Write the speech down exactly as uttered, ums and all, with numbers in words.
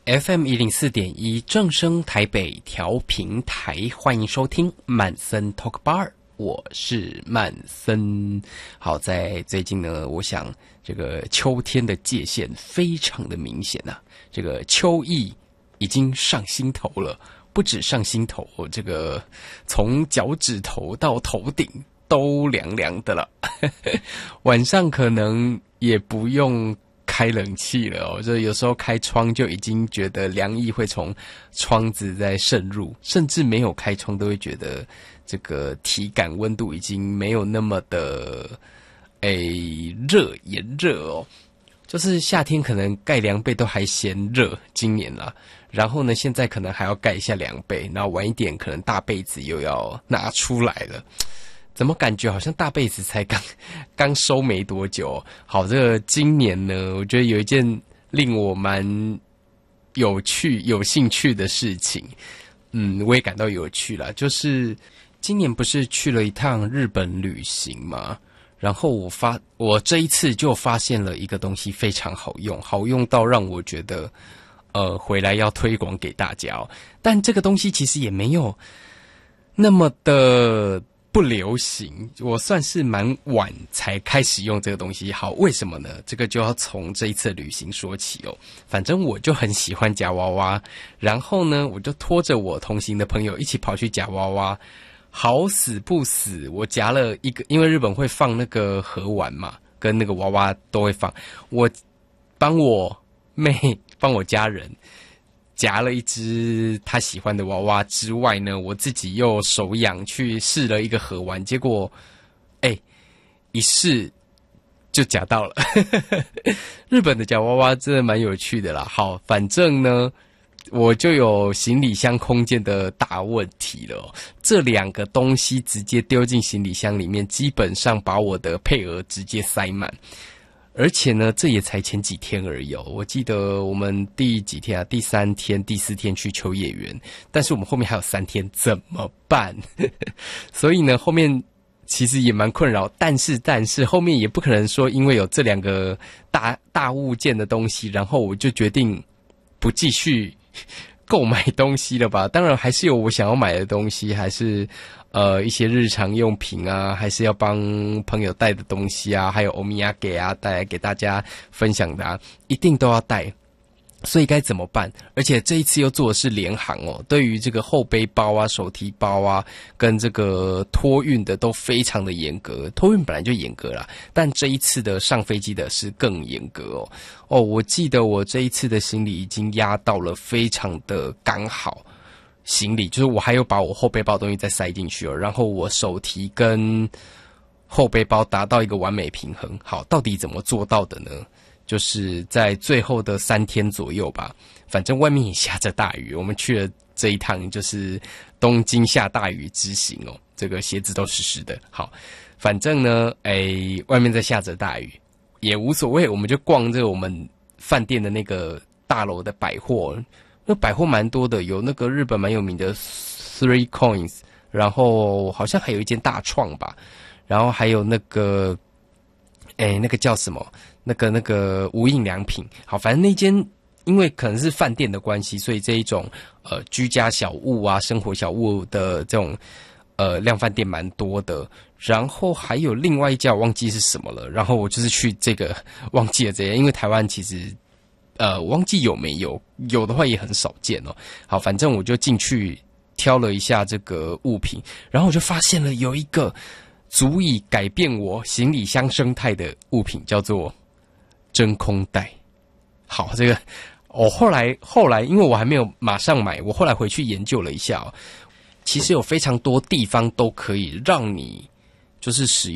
F M 一零四点一正声台北调频台，欢迎收听曼森 Talk Bar， 我是曼森。好，在最近呢，我想这个秋天的界限非常的明显啊，这个秋意已经上心头了，不止上心头，这个从脚趾头到头顶都凉凉的了。晚上可能也不用开冷气了哦，就有时候开窗就已经觉得凉意会从窗子在渗入，甚至没有开窗都会觉得这个体感温度已经没有那么的诶热炎热哦。就是夏天可能盖凉被都还嫌热，今年啦，然后呢现在可能还要盖一下凉被，然后晚一点可能大被子又要拿出来了。怎么感觉好像大被子才刚刚收没多久？好，这个今年呢，我觉得有一件令我蛮有趣、有兴趣的事情，嗯，我也感到有趣啦。就是今年不是去了一趟日本旅行嘛，然后我发我这一次就发现了一个东西非常好用，好用到让我觉得呃回来要推广给大家哦。但这个东西其实也没有那么的不流行，我算是蛮晚才开始用这个东西。好，为什么呢？这个就要从这一次旅行说起哦。反正我就很喜欢夹娃娃，然后呢，我就拖着我同行的朋友一起跑去夹娃娃。好死不死，我夹了一个，因为日本会放那个盒丸嘛，跟那个娃娃都会放。我帮我妹、帮我家人夹了一只他喜欢的娃娃之外呢，我自己又手痒去试了一个盒丸，结果哎、欸，一试就夹到了。日本的夹娃娃真的蛮有趣的啦。好，反正呢我就有行李箱空间的大问题了哦。这两个东西直接丢进行李箱里面，基本上把我的配额直接塞满。而且呢，这也才前几天而已哦。我记得我们第几天啊？第三天、第四天去秋叶原，但是我们后面还有三天，怎么办？所以呢，后面其实也蛮困扰。但是，但是后面也不可能说，因为有这两个大大物件的东西，然后我就决定不继续购买东西了吧？当然还是有我想要买的东西，还是呃一些日常用品啊，还是要帮朋友带的东西啊，还有欧米亚给啊带来给大家分享的啊，一定都要带。所以该怎么办？而且这一次又做的是联航哦，对于这个后背包啊、手提包啊，跟这个托运的都非常的严格。托运本来就严格啦，但这一次的上飞机的是更严格哦。哦，我记得我这一次的行李已经压到了非常的刚好，行李就是我还有把我后背包的东西再塞进去哦，然后我手提跟后背包达到一个完美平衡。好，到底怎么做到的呢？就是在最后的三天左右吧，反正外面也下着大雨，我们去了这一趟就是东京下大雨之行哦，这个鞋子都湿湿的。好，反正呢，诶，外面在下着大雨也无所谓，我们就逛这个我们饭店的那个大楼的百货，那百货蛮多的，有那个日本蛮有名的 Three Coins， 然后好像还有一间大创吧，然后还有那个，诶，那个叫什么？那个那个无印良品，好，反正那间因为可能是饭店的关系，所以这一种呃居家小物啊、生活小物的这种呃量贩店蛮多的。然后还有另外一家我忘记是什么了，然后我就是去这个忘记了这些，因为台湾其实呃我忘记有没有，有的话也很少见哦。好，反正我就进去挑了一下这个物品，然后我就发现了有一个足以改变我行李箱生态的物品，叫做真空袋。好，这个我后来后来因为我还没有马上买，我后来回去研究了一下哦，其实有非常多地方都可以让你就是使用